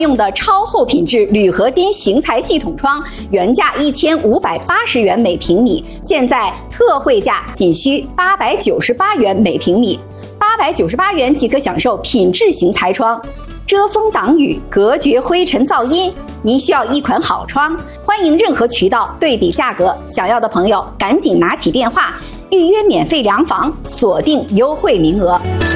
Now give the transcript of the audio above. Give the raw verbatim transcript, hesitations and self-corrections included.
用的超厚品质铝合金型材系统窗，原价一千五百八十元每平米，现在特惠价仅需八百九十八元每平米，八百九十八元即可享受品质型材窗，遮风挡雨，隔绝灰尘噪音。您需要一款好窗，欢迎任何渠道对比价格，想要的朋友赶紧拿起电话预约免费量房，锁定优惠名额。